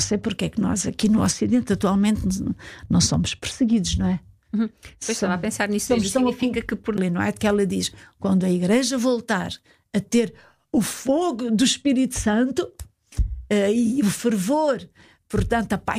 sei porque é que nós aqui no Ocidente atualmente não somos perseguidos, não é? Pois estava a pensar nisso, significa que por... Não é que ela diz, quando a Igreja voltar a ter o fogo do Espírito Santo e o fervor, portanto a paixão